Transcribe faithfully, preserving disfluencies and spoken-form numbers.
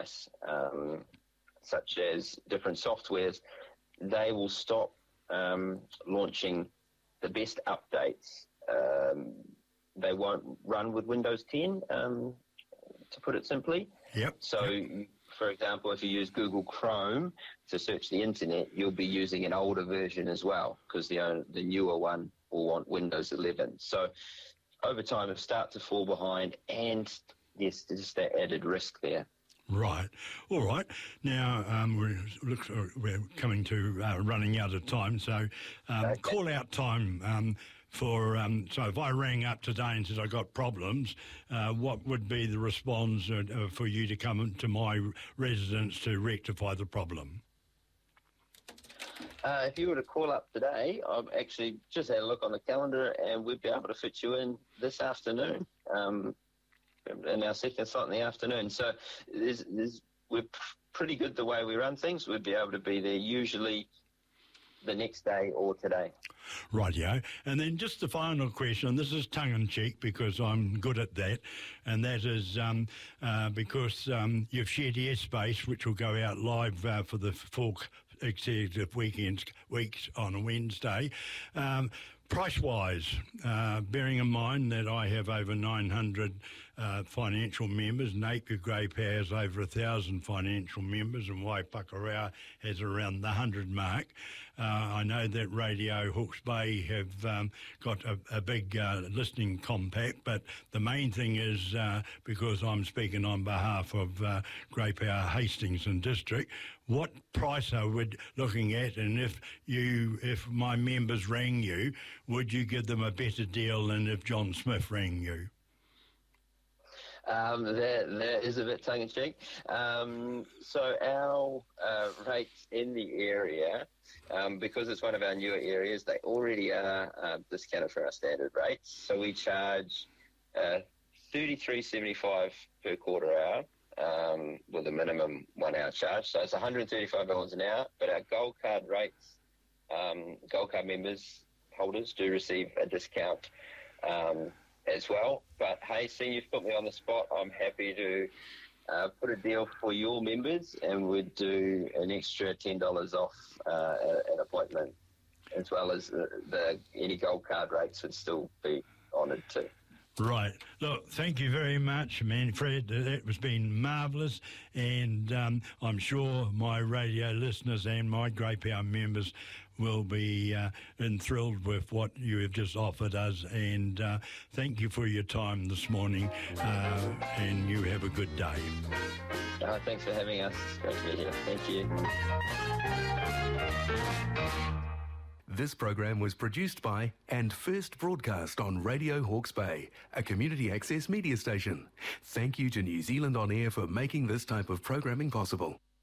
device, um, such as different softwares, they will stop um, launching the best updates. Um, they won't run with Windows ten, um, to put it simply. Yep. So, yep. for example, if you use Google Chrome to search the internet, you'll be using an older version as well, because the uh, the newer one will want Windows eleven. So, over time, it'll start to fall behind, and yes, there's just that added risk there. Right. All right. Now, um, we're, look, we're coming to uh, running out of time, so um, Okay. call out time um, for, um, so if I rang up today and said I got problems, uh, what would be the response uh, for you to come to my residence to rectify the problem? Uh, if you were to call up today, I've actually just had a look on the calendar and we'd be able to fit you in this afternoon. Um, in our second slot in the afternoon. So there's, there's, we're pretty good the way we run things. We'd be able to be there usually the next day or today. Rightio. And then just the final question, this is tongue-in-cheek because I'm good at that, and that is um, uh, because um, you've shared airspace, which will go out live uh, for the full executive weekends, weeks on a Wednesday. Um, Price-wise, uh, bearing in mind that I have over nine hundred uh, financial members, Napier Grey Power has over one thousand financial members, and Waipakarau has around the one hundred mark. Uh, I know that Radio Hawke's Bay have um, got a, a big uh, listening compact, but the main thing is, uh, because I'm speaking on behalf of uh, Grey Power Hastings and District, what price are we looking at, and if you, if my members rang you, would you give them a better deal than if John Smith rang you? Um, that, that is a bit tongue-in-cheek. Um, so our uh, rates in the area, um, because it's one of our newer areas, they already are uh, discounted for our standard rates. So we charge uh, thirty-three seventy-five per quarter hour, um, with a minimum one-hour charge. So it's one hundred thirty-five dollars an hour, but our Gold Card rates, um, Gold Card members, holders do receive a discount um, as well. But hey, seeing you've put me on the spot, I'm happy to uh, put a deal for your members, and we'd do an extra ten dollars off uh, an appointment, as well as the, the any Gold Card rates would still be honoured too. Right. Look, thank you very much, Manfred. That has been marvellous, and um, I'm sure my radio listeners and my Grey Power members will be uh, enthralled with what you have just offered us, and uh, thank you for your time this morning, uh, and you have a good day. Uh, thanks for having us. It's great to be here. Thank you. This program was produced by and first broadcast on Radio Hawke's Bay, a community access media station. Thank you to New Zealand On Air for making this type of programming possible.